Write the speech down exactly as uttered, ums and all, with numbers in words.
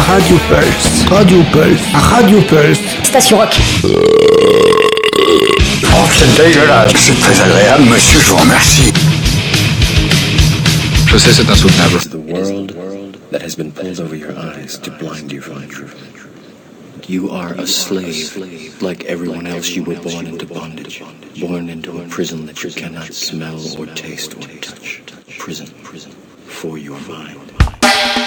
Radio Pulse, Radio Pulse, Radio Pulse. Station Rock. Oh, c'est dégueulasse. C'est très agréable, monsieur, je vous remercie. Je sais, c'est insoutenable. The world that has been pulled over your eyes to blind you from the truth. You are a slave. Like everyone else, you were born into bondage. Born into a prison that you cannot smell or taste or touch. Prison, prison, for your mind.